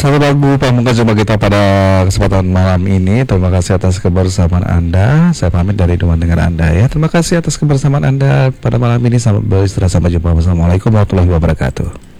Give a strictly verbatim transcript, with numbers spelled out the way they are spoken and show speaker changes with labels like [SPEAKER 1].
[SPEAKER 1] satu lagu pamungkas coba kita pada kesempatan malam ini. Terima kasih atas kebersamaan Anda. Saya pamit dari Dewan dengan Anda ya. Terima kasih atas kebersamaan Anda pada malam ini. Sampai beristirahat, sampai jumpa. Wassalamualaikum warahmatullahi wabarakatuh.